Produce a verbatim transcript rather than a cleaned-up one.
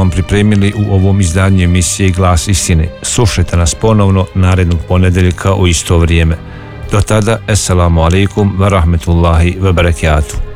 vam pripremili u ovom izdanju emisije Glas istine. Slušajte nas ponovno narednog ponedeljka u isto vrijeme. Do tada, assalamu alaikum wa rahmetullahi wa barakatuh.